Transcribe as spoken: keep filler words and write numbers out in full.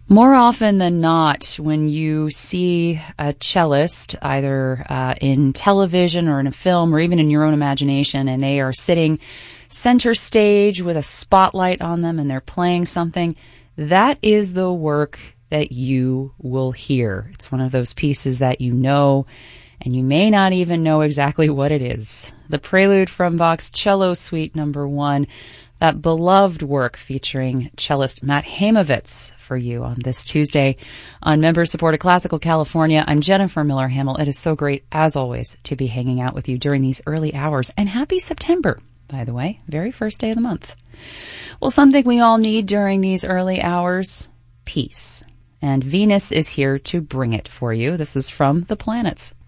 More often than not, when you see a cellist, either uh, in television or in a film or even in your own imagination, and they are sitting center stage with a spotlight on them and they're playing something, that is the work that you will hear. It's one of those pieces that you know, and you may not even know exactly what it is. The Prelude from Bach's Cello Suite Number One, that beloved work featuring cellist Matt Heimovitz for you on this Tuesday on member-supported Classical California. I'm Jennifer Miller Hamill. It is so great, as always, to be hanging out with you during these early hours. And happy September, by the way, very first day of the month. Well, something we all need during these early hours, peace. And Venus is here to bring it for you. This is from The Planets.